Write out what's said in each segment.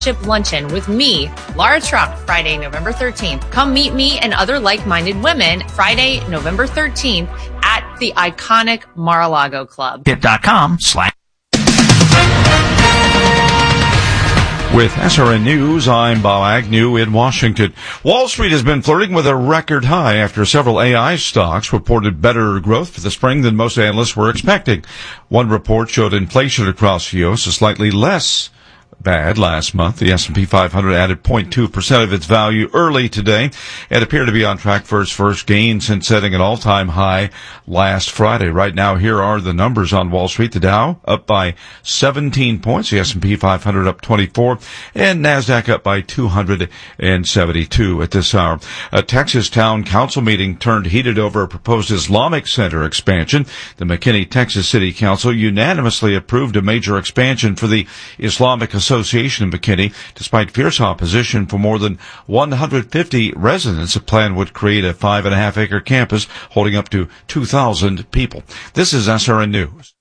Luncheon with me, Laura Trump, Friday, November 13th. Come meet me and other like-minded women Friday, November 13th at the iconic Mar-a-Lago Club. Hit.com/ With SRN News, I'm Bob Agnew in Washington. Wall Street has been flirting with a record high after several AI stocks reported better growth for the spring than most analysts were expecting. One report showed inflation across the U.S. is slightly less bad last month. The S&P 500 added 0.2% of its value early today and appeared to be on track for its first gain since setting an all-time high last Friday. Right now, here are the numbers on Wall Street. The Dow up by 17 points, the S&P 500 up 24, and NASDAQ up by 272 at this hour. A Texas town council meeting turned heated over a proposed Islamic Center expansion. The McKinney, Texas City Council unanimously approved a major expansion for the Islamic Association in McKinney, despite fierce opposition from more than 150 residents. The plan would create a 5.5-acre campus holding up to 2,000 people. This is SRN News.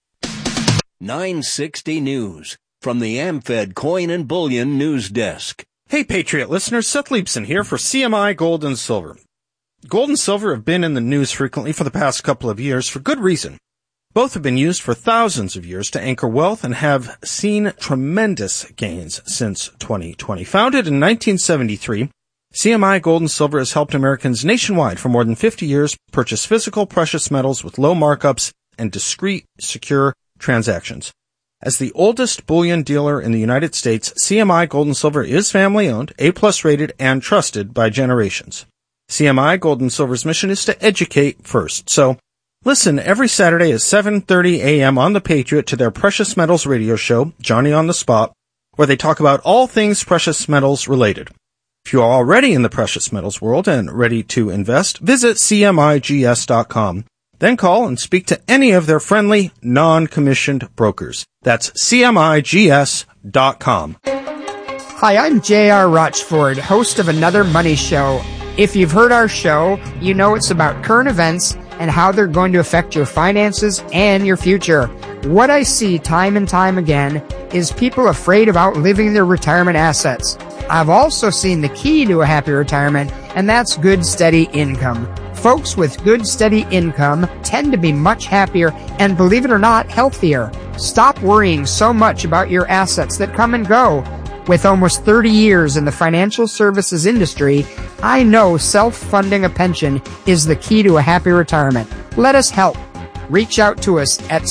960 News from the AmFed Coin and Bullion News Desk. Hey, Patriot listeners, Seth Leibson here for CMI Gold and Silver. Gold and silver have been in the news frequently for the past couple of years for good reason. Both have been used for thousands of years to anchor wealth and have seen tremendous gains since 2020. Founded in 1973, CMI Gold and Silver has helped Americans nationwide for more than 50 years purchase physical precious metals with low markups and discreet, secure transactions. As the oldest bullion dealer in the United States, CMI Gold and Silver is family-owned, A-plus rated, and trusted by generations. CMI Gold and Silver's mission is to educate first. So, listen every Saturday at 7:30 a.m. on The Patriot to their Precious Metals radio show, Johnny on the Spot, where they talk about all things precious metals related. If you are already in the precious metals world and ready to invest, visit CMIGS.com. Then call and speak to any of their friendly, non-commissioned brokers. That's CMIGS.com. Hi, I'm J.R. Rochford, host of Another Money Show. If you've heard our show, you know it's about current events and how they're going to affect your finances and your future. What I see time and time again is people afraid of outliving their retirement assets. I've also seen the key to a happy retirement, and that's good, steady income. Folks with good, steady income tend to be much happier and, believe it or not, healthier. Stop worrying so much about your assets that come and go. With almost 30 years in the financial services industry, I know self-funding a pension is the key to a happy retirement. Let us help. Reach out to us at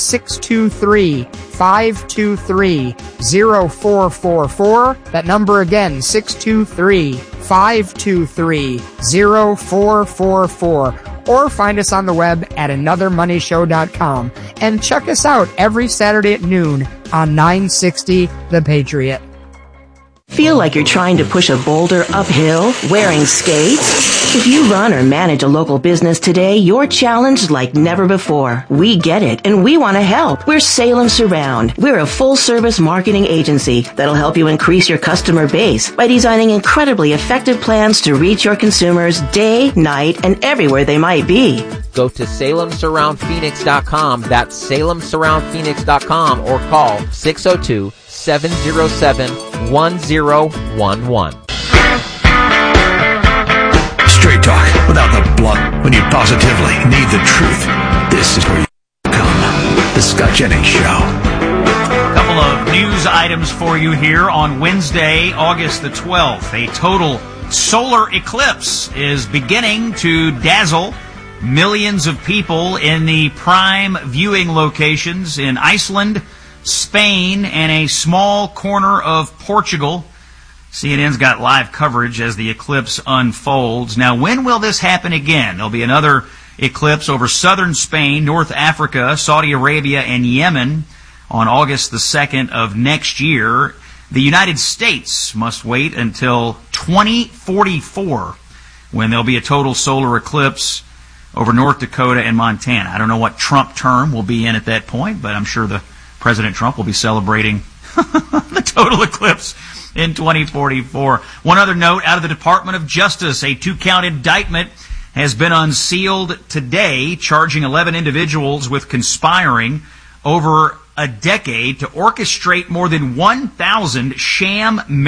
623-523-0444. That number again, 623-523-0444. Or find us on the web at anothermoneyshow.com. And check us out every Saturday at noon on 960 The Patriot. Feel like you're trying to push a boulder uphill wearing skates? If you run or manage a local business today, you're challenged like never before. We get it, and we want to help. We're Salem Surround. We're a full-service marketing agency that'll help you increase your customer base by designing incredibly effective plans to reach your consumers day, night, and everywhere they might be. Go to SalemSurroundPhoenix.com. That's SalemSurroundPhoenix.com or call 602-707-1011. Straight talk without the blunt when you positively need the truth. This is where you come. The Scott Jennings Show. A couple of news items for you here on Wednesday, August the 12th. A total solar eclipse is beginning to dazzle millions of people in the prime viewing locations in Iceland, Spain, and a small corner of Portugal. CNN's got live coverage as the eclipse unfolds. Now, when will this happen again? There'll be another eclipse over southern Spain, North Africa, Saudi Arabia, and Yemen on August the 2nd of next year. The United States must wait until 2044 when there'll be a total solar eclipse over North Dakota and Montana. I don't know what Trump term will be in at that point, but I'm sure President Trump will be celebrating the total eclipse in 2044. One other note out of the Department of Justice, a 2-count indictment has been unsealed today, charging 11 individuals with conspiring over a decade to orchestrate more than 1,000 sham